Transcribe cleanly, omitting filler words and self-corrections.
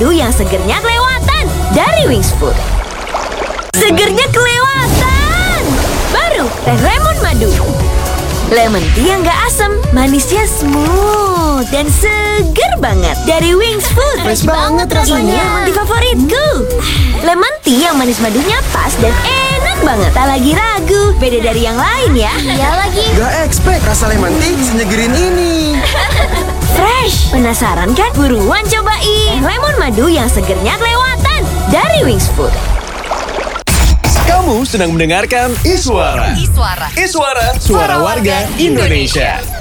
madu yang segernya kelewatan dari Wings Food. Segernya kelewatan! Baru teh lemon madu. Lemon tea yang gak asam, manisnya smooth dan seger banget dari Wings Food. Fresh banget rasanya. Ini lemon tea favoritku. Lemon tea yang manis madunya pas dan enak banget. Tak lagi ragu, beda dari yang lain ya. Iya lagi. Gak expect rasa lemon tea senyegerin ini. Fresh, penasaran kan? Buruan cobain lemon madu yang segernya kelewatan dari Wings Food. Kamu sedang mendengarkan Iswara. Iswara, suara warga Indonesia.